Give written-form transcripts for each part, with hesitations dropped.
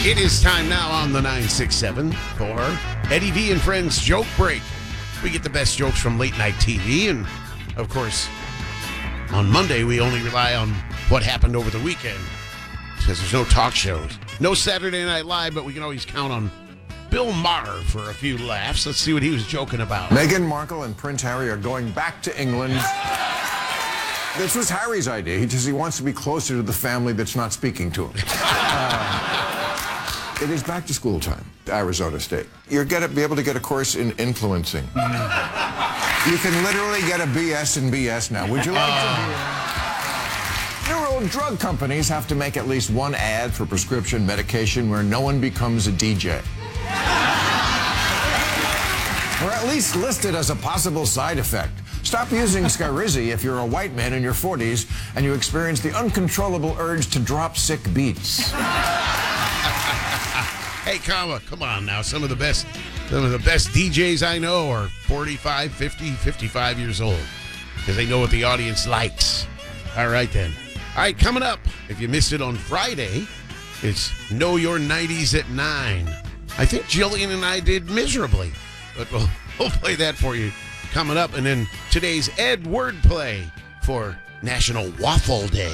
It is time now on the 967 for Eddie V and Friends Joke Break. We get the best jokes from late night TV, and of course, on Monday we only rely on what happened over the weekend because there's no talk shows. No Saturday Night Live, but we can always count on Bill Maher for a few laughs. Let's see what he was joking about. Meghan Markle and Prince Harry are going back to England. This was Harry's idea. He wants to be closer to the family that's not speaking to him. It is back to school time, Arizona State. You're going to be able to get a course in influencing. You can literally get a BS in BS now. Would you like to? Neural drug companies have to make at least one ad for prescription medication where no one becomes a DJ. Or at least listed as a possible side effect. Stop using Skyrizi if you're a white man in your 40s and you experience the uncontrollable urge to drop sick beats. Hey, come on now. Some of the best DJs I know are 45, 50, 55 years old because they know what the audience likes. All right, then. All right, coming up, if you missed it on Friday, it's Know Your 90s at 9. I think Jillian and I did miserably, but we'll play that for you coming up. And then today's Ed Wordplay for National Waffle Day.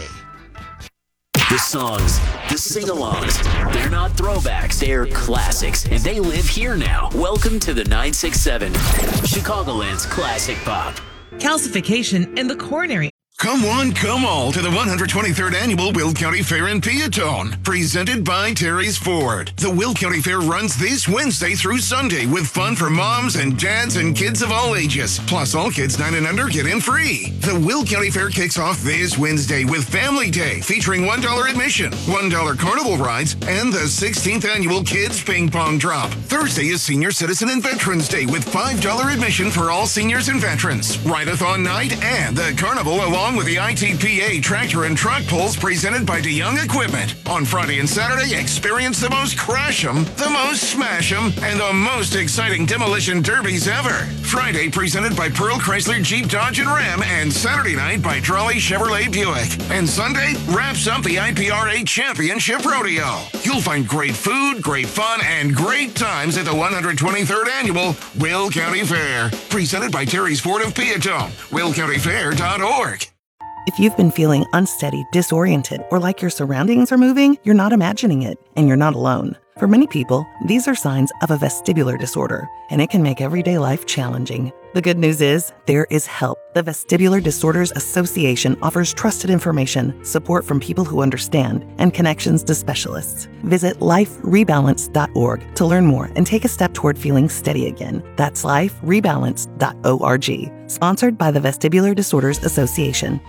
The songs, the sing-alongs, they're not throwbacks, they're classics, and they live here now. Welcome to the 967, Chicagoland's classic pop. Calcification in the coronary. Come one, come all to the 123rd Annual Will County Fair in Peatone, presented by Terry's Ford. The Will County Fair runs this Wednesday through Sunday with fun for moms and dads and kids of all ages. Plus, all kids 9 and under get in free. The Will County Fair kicks off this Wednesday with Family Day, featuring $1 admission, $1 carnival rides, and the 16th Annual Kids Ping Pong Drop. Thursday is Senior Citizen and Veterans Day with $5 admission for all seniors and veterans. Ride-a-thon night and the carnival along with the ITPA tractor and truck pulls presented by DeYoung Equipment. On Friday and Saturday, experience the most crash 'em, the most smash 'em, and the most exciting demolition derbies ever. Friday presented by Pearl Chrysler Jeep Dodge and Ram, and Saturday night by Trolley Chevrolet Buick. And Sunday wraps up the IPRA Championship Rodeo. You'll find great food, great fun, and great times at the 123rd Annual Will County Fair. Presented by Terry's Ford of Peatone. WillCountyFair.org. If you've been feeling unsteady, disoriented, or like your surroundings are moving, you're not imagining it, and you're not alone. For many people, these are signs of a vestibular disorder, and it can make everyday life challenging. The good news is, there is help. The Vestibular Disorders Association offers trusted information, support from people who understand, and connections to specialists. Visit liferebalance.org to learn more and take a step toward feeling steady again. That's liferebalance.org. Sponsored by the Vestibular Disorders Association.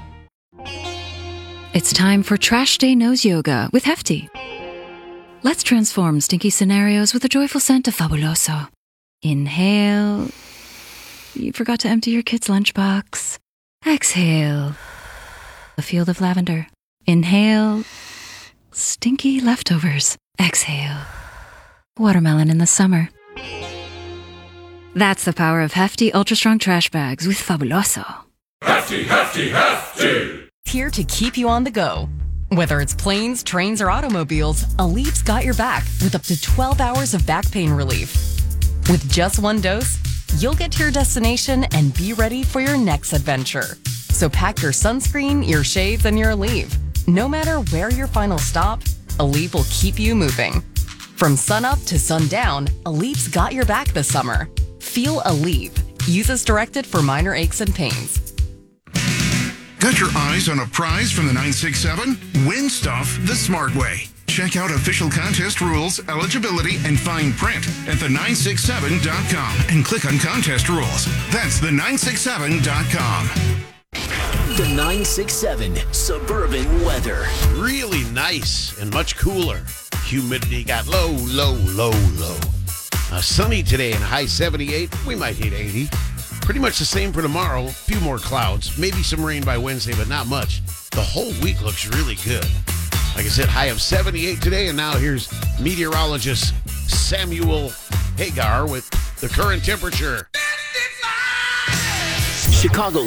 It's time for Trash Day Nose Yoga with Hefty. Let's transform stinky scenarios with a joyful scent of Fabuloso. Inhale. You forgot to empty your kid's lunchbox. Exhale. A field of lavender. Inhale. Stinky leftovers. Exhale. Watermelon in the summer. That's the power of Hefty Ultra Strong Trash Bags with Fabuloso. Hefty, Hefty, Hefty! Here to keep you on the go. Whether it's planes, trains, or automobiles, Alip's got your back with up to 12 hours of back pain relief. With just one dose, you'll get to your destination and be ready for your next adventure. So pack your sunscreen, your shades, and your Aleve. No matter where your final stop, Aleve will keep you moving. From sunup to sundown, Alip's got your back this summer. Feel Aleve. Use as directed for minor aches and pains. Got your eyes on a prize from the 967? Win stuff the smart way. Check out official contest rules, eligibility, and fine print at the967.com and click on contest rules. That's the967.com. The 967 Suburban Weather. Really nice and much cooler. Humidity got low. Sunny today and high 78. We might hit 80. Pretty much the same for tomorrow. A few more clouds. Maybe some rain by Wednesday, but not much. The whole week looks really good. Like I said, high of 78 today, and now here's meteorologist Samuel Hagar with the current temperature. Chicago